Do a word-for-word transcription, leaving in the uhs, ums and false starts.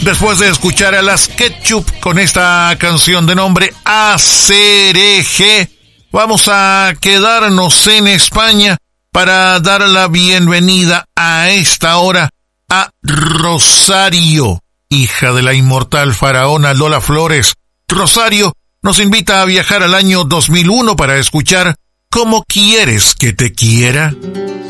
Después de escuchar a las Ketchup con esta canción de nombre A C R G, vamos a quedarnos en España para dar la bienvenida a esta hora a Rosario, hija de la inmortal faraona Lola Flores. Rosario nos invita a viajar al año dos mil uno para escuchar ¿Cómo quieres que te quiera?